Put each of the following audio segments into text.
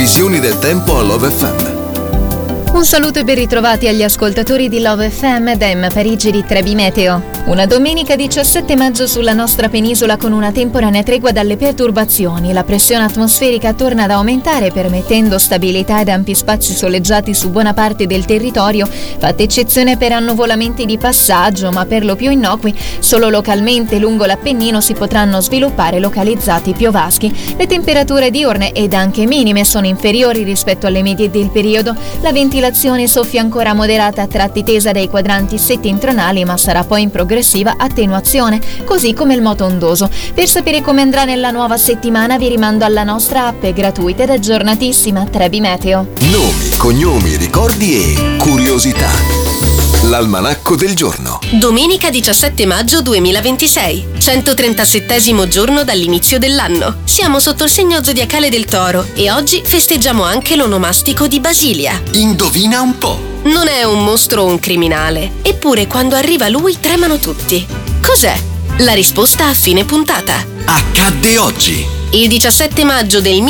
previsioni del tempo a Love FM. Un saluto e ben ritrovati agli ascoltatori di Love FM da Emma Parigi di Trebi Meteo. Una domenica 17 maggio sulla nostra penisola con una temporanea tregua dalle perturbazioni. La pressione atmosferica torna ad aumentare permettendo stabilità ed ampi spazi soleggiati su buona parte del territorio, fatta eccezione per annuvolamenti di passaggio, ma per lo più innocui. Solo localmente lungo l'Appennino si potranno sviluppare localizzati piovaschi. Le temperature diurne ed anche minime sono inferiori rispetto alle medie del periodo. La ventilazione soffia ancora moderata a tratti tesa dai quadranti settentrionali, ma sarà poi in progressiva attenuazione, così come il moto ondoso. Per sapere come andrà nella nuova settimana vi rimando alla nostra app gratuita ed aggiornatissima Trebi Meteo. Nomi, cognomi, ricordi e curiosità. L'almanacco del giorno. Domenica 17 maggio 2026, 137° giorno dall'inizio dell'anno. Siamo sotto il segno zodiacale del Toro e oggi festeggiamo anche l'onomastico di Basilia. Indovina un po'. Non è un mostro o un criminale, eppure quando arriva lui tremano tutti. Cos'è? La risposta a fine puntata. Accadde oggi. Il 17 maggio del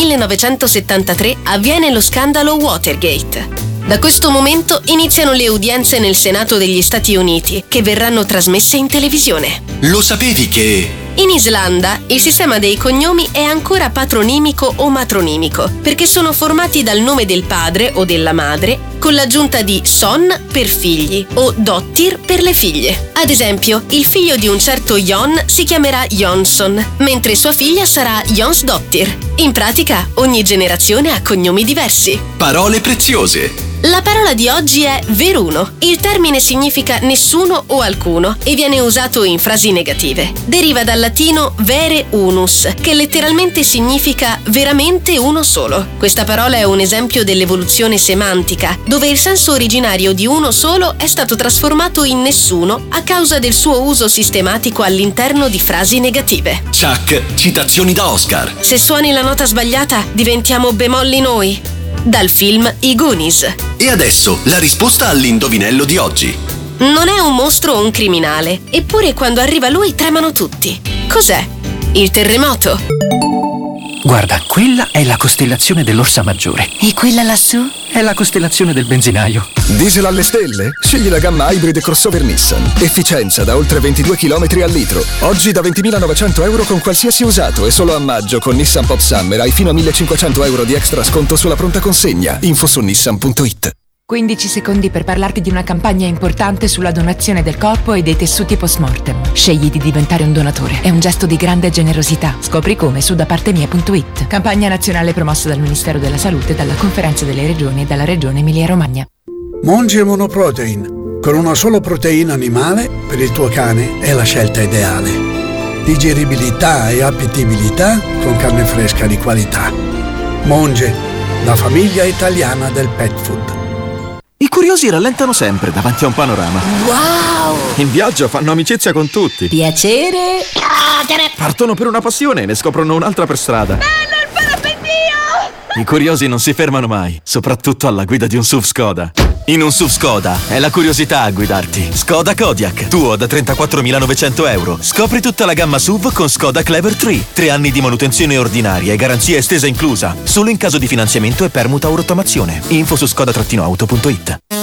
1973 avviene lo scandalo Watergate. Da questo momento iniziano le udienze nel Senato degli Stati Uniti, che verranno trasmesse in televisione. Lo sapevi che... In Islanda il sistema dei cognomi è ancora patronimico o matronimico, perché sono formati dal nome del padre o della madre, con l'aggiunta di son per figli o dottir per le figlie. Ad esempio, il figlio di un certo Jon si chiamerà Jonsson, mentre sua figlia sarà Jonsdottir. In pratica, ogni generazione ha cognomi diversi. Parole preziose. La parola di oggi è veruno. Il termine significa nessuno o alcuno e viene usato in frasi negative. Deriva dal latino vere unus, che letteralmente significa veramente uno solo. Questa parola è un esempio dell'evoluzione semantica, dove il senso originario di uno solo è stato trasformato in nessuno a causa del suo uso sistematico all'interno di frasi negative. Chuck, citazioni da Oscar. Se suoni la nota sbagliata, diventiamo bemolli noi. Dal film I Goonies. E adesso la risposta all'indovinello di oggi. Non è un mostro o un criminale, eppure quando arriva lui tremano tutti. Cos'è? Il terremoto? Guarda, quella è la costellazione dell'Orsa Maggiore. E quella lassù? È la costellazione del benzinaio. Diesel alle stelle? Scegli la gamma Hybrid crossover Nissan. Efficienza da oltre 22 km al litro. Oggi da 20.900 euro con qualsiasi usato e solo a maggio con Nissan Pop Summer hai fino a 1.500 euro di extra sconto sulla pronta consegna. Info su nissan.it. 15 secondi per parlarti di una campagna importante sulla donazione del corpo e dei tessuti post-mortem. Scegli di diventare un donatore. È un gesto di grande generosità. Scopri come su dapartemia.it. Campagna nazionale promossa dal Ministero della Salute, dalla Conferenza delle Regioni e dalla Regione Emilia-Romagna. Monge Monoprotein. Con una sola proteina animale, per il tuo cane è la scelta ideale. Digeribilità e appetibilità con carne fresca di qualità. Monge, la famiglia italiana del pet food. I curiosi rallentano sempre davanti a un panorama. Wow! In viaggio fanno amicizia con tutti. Piacere! Partono per una passione e ne scoprono un'altra per strada. Bello il parapendio! I curiosi non si fermano mai, soprattutto alla guida di un SUV Skoda. In un SUV Skoda è la curiosità a guidarti. Skoda Kodiaq, tuo da 34.900 euro. Scopri tutta la gamma SUV con Skoda Clever 3. 3 anni di manutenzione ordinaria e garanzia estesa inclusa. Solo in caso di finanziamento e permuta o rottamazione. Info su skoda-auto.it.